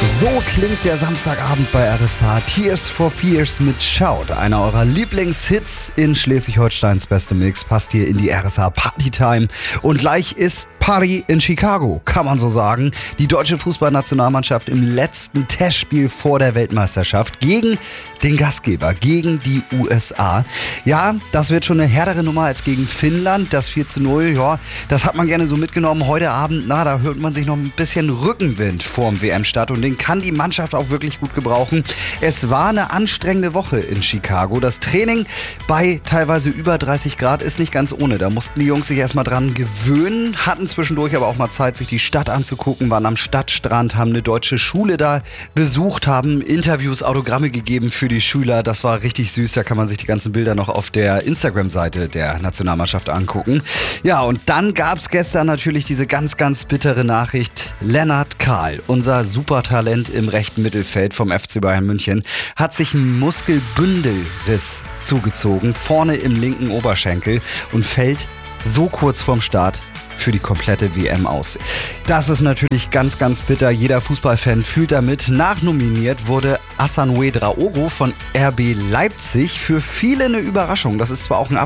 So klingt der Samstagabend bei RSH. Tears for Fears mit Shout. Einer eurer Lieblingshits in Schleswig-Holsteins beste Mix passt hier in die RSH Partytime. Und gleich ist Party in Chicago, kann man so sagen. Die deutsche Fußballnationalmannschaft im letzten Testspiel vor der Weltmeisterschaft gegen den Gastgeber, gegen die USA. Ja, das wird schon eine härtere Nummer als gegen Finnland. Das 4:0, ja, das hat man gerne so mitgenommen. Heute Abend, da hört man sich noch ein bisschen Rückenwind vorm WM-Start und den kann die Mannschaft auch wirklich gut gebrauchen. Es war eine anstrengende Woche in Chicago. Das Training bei teilweise über 30 Grad ist nicht ganz ohne. Da mussten die Jungs sich erstmal dran gewöhnen, hatten zwischendurch aber auch mal Zeit, sich die Stadt anzugucken, waren am Stadtstrand, haben eine deutsche Schule da besucht, haben Interviews, Autogramme gegeben für die Schüler. Das war richtig süß. Da kann man sich die ganzen Bilder noch auf der Instagram-Seite der Nationalmannschaft angucken. Ja, und dann gab es gestern natürlich diese ganz, ganz bittere Nachricht. Lennart Kahl, unser Supertalent im rechten Mittelfeld vom FC Bayern München, hat sich einen Muskelbündelriss zugezogen, vorne im linken Oberschenkel und fällt so kurz vorm Start für die komplette WM aus. Das ist natürlich ganz, ganz bitter. Jeder Fußballfan fühlt damit. Nachnominiert wurde Assanoué Draogo von RB Leipzig. Für viele eine Überraschung. Das ist zwar auch ein